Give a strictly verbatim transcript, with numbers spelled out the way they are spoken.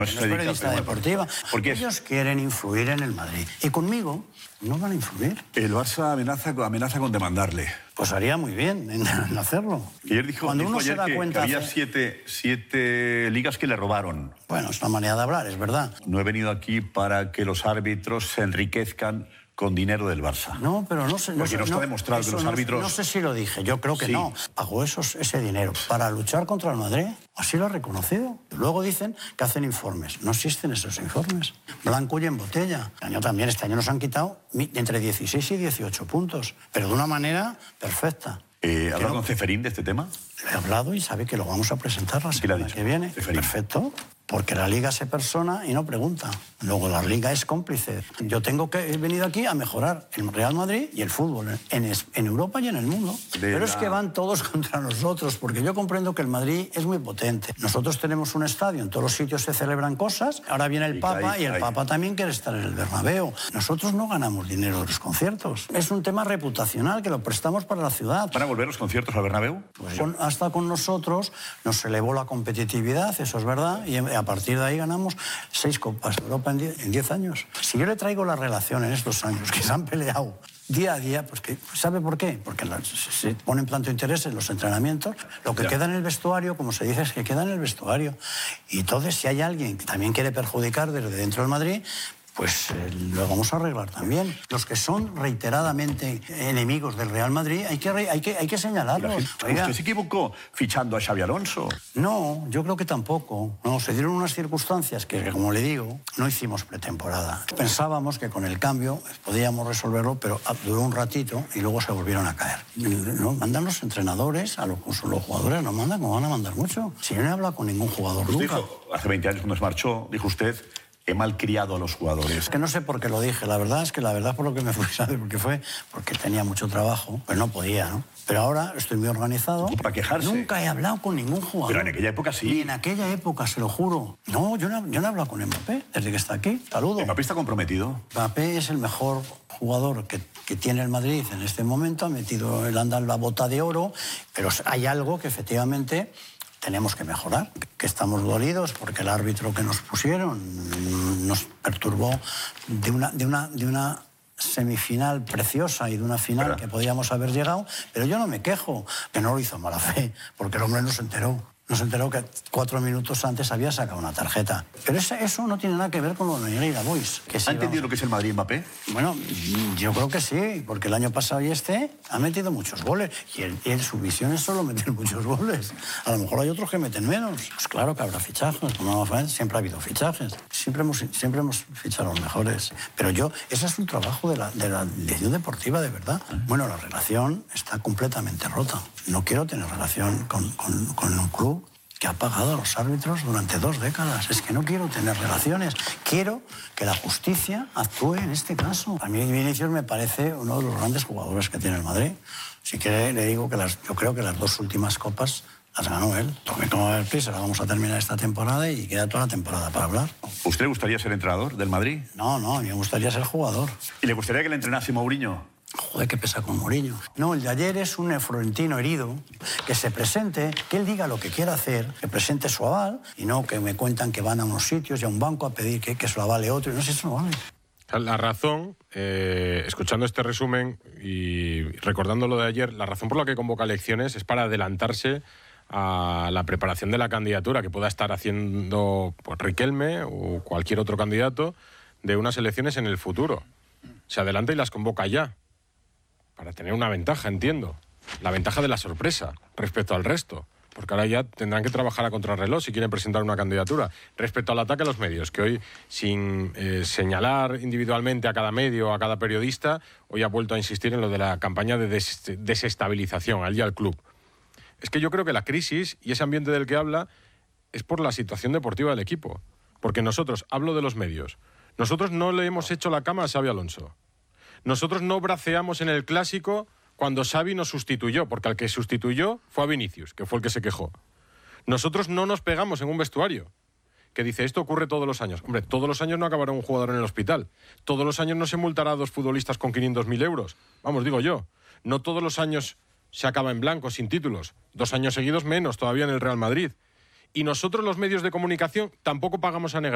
No es periodista deportiva. ¿Por qué? Ellos quieren influir en el Madrid. Y conmigo no van a influir. El Barça amenaza, amenaza con demandarle. Pues haría muy bien en, en hacerlo. Ayer dijo, Cuando dijo uno ayer se da que, cuenta... que había hace... siete, siete ligas que le robaron. Bueno, es una manera de hablar, es verdad. No he venido aquí para que los árbitros se enriquezcan con dinero del Barça. No, pero no sé... No Porque sé, no está no, demostrado que los no, árbitros... No sé si lo dije, yo creo que sí. no. Pagó esos, ese dinero para luchar contra el Madrid. Así lo ha reconocido. Luego dicen que hacen informes. No existen esos informes. Blanco y en botella. Este año también, este año nos han quitado entre dieciséis y dieciocho puntos. Pero de una manera perfecta. Eh, ¿Ha hablado no... con Ceferín de este tema? Le he hablado y sabe que lo vamos a presentar la semana que viene. Ceferín. Perfecto. Porque la Liga se persona y no pregunta. Luego la Liga es cómplice. Yo tengo que he venido aquí a mejorar el Real Madrid y el fútbol en, en Europa y en el mundo. De Pero la... es que van todos contra nosotros, porque yo comprendo que el Madrid es muy potente. Nosotros tenemos un estadio, en todos los sitios se celebran cosas. Ahora viene el y Papa ahí, y el ahí. Papa también quiere estar en el Bernabéu. Nosotros no ganamos dinero de los conciertos. Es un tema reputacional que lo prestamos para la ciudad. ¿Van a volver los conciertos al Bernabéu? Pues con, hasta con nosotros nos elevó la competitividad, eso es verdad, y a partir de ahí ganamos seis Copas de Europa en diez años. Si yo le traigo la relación en estos años que se han peleado día a día, pues que, ¿sabe por qué? Porque la, se ponen tanto interés en los entrenamientos. Lo que ya. queda en el vestuario, como se dice, es que queda en el vestuario. Y entonces, si hay alguien que también quiere perjudicar desde dentro del Madrid, pues eh, lo vamos a arreglar también. Los que son reiteradamente enemigos del Real Madrid, hay que, hay que, hay que señalarlos. Oiga, ¿usted se equivocó fichando a Xabi Alonso? No, yo creo que tampoco. No, se dieron unas circunstancias que, como le digo, no hicimos pretemporada. Pensábamos que con el cambio podíamos resolverlo, pero duró un ratito y luego se volvieron a caer. No, mandan los entrenadores, a los, los jugadores no mandan, como van a mandar mucho. Si yo no he hablado con ningún jugador usted nunca. Dijo, hace veinte años cuando se marchó, dijo usted... He malcriado a los jugadores. Es que no sé por qué lo dije. La verdad es que la verdad por lo que me fui, ¿sabes? Porque fue porque tenía mucho trabajo, pues no podía, ¿no? Pero ahora estoy muy organizado. ¿Para quejarse? Nunca he hablado con ningún jugador. Pero en aquella época sí. Ni en aquella época, se lo juro. No, yo no, yo no he hablado con Mbappé desde que está aquí. Saludo. ¿Mbappé está comprometido? Mbappé es el mejor jugador que, que tiene el Madrid en este momento. Ha metido el anda en la bota de oro. Pero hay algo que efectivamente... tenemos que mejorar, que estamos dolidos porque el árbitro que nos pusieron nos perturbó de una, de una, de una semifinal preciosa y de una final ¿verdad? Que podíamos haber llegado, pero yo no me quejo, que no lo hizo mala fe, porque el hombre no se enteró. No se enteró que cuatro minutos antes había sacado una tarjeta. Pero eso, eso no tiene nada que ver con lo de Negreira Boys. Que ¿Ha entendido lo que es el Madrid Mbappé? Bueno, yo creo que sí, porque el año pasado y este ha metido muchos goles. Y, el, y en su visión es solo meter muchos goles. A lo mejor hay otros que meten menos. Pues claro que habrá fichajes, como siempre ha habido fichajes. Siempre hemos, siempre hemos fichado a los mejores. Pero yo, ese es un trabajo de la, de la dirección deportiva, de verdad. Bueno, la relación está completamente rota. No quiero tener relación con, con, con un club que ha pagado a los árbitros durante dos décadas. Es que no quiero tener relaciones. Quiero que la justicia actúe en este caso. A mí Vinicius me parece uno de los grandes jugadores que tiene el Madrid. Si quiere, le digo que las, yo creo que las dos últimas copas las ganó él. Tome como el prisa, la vamos a terminar esta temporada y queda toda la temporada para hablar. ¿Usted le gustaría ser entrenador del Madrid? No, no, a mí me gustaría ser jugador. ¿Y le gustaría que le entrenase Mourinho? Joder, qué pesa con Mourinho. No, el de ayer es un florentino herido, que se presente, que él diga lo que quiera hacer, que presente su aval, y no que me cuentan que van a unos sitios y a un banco a pedir que, que se lo avale otro, y no sé, eso no vale. La razón, eh, escuchando este resumen y recordando lo de ayer, la razón por la que convoca elecciones es para adelantarse a la preparación de la candidatura que pueda estar haciendo pues, Riquelme o cualquier otro candidato de unas elecciones en el futuro. Se adelanta y las convoca ya. Para tener una ventaja, entiendo. La ventaja de la sorpresa respecto al resto. Porque ahora ya tendrán que trabajar a contrarreloj si quieren presentar una candidatura. Respecto al ataque a los medios, que hoy, sin eh, señalar individualmente a cada medio o a cada periodista, hoy ha vuelto a insistir en lo de la campaña de des desestabilización, al día al club. Es que yo creo que la crisis y ese ambiente del que habla es por la situación deportiva del equipo. Porque nosotros, hablo de los medios, nosotros no le hemos hecho la cama a Xabi Alonso. Nosotros no braceamos en el Clásico cuando Xavi nos sustituyó, porque al que sustituyó fue a Vinicius, que fue el que se quejó. Nosotros no nos pegamos en un vestuario, que dice, esto ocurre todos los años. Hombre, todos los años no acabará un jugador en el hospital. Todos los años no se multará a dos futbolistas con quinientos mil euros. Vamos, digo yo. No todos los años se acaba en blanco, sin títulos. Dos años seguidos menos, todavía en el Real Madrid. Y nosotros, los medios de comunicación, tampoco pagamos a Negreira.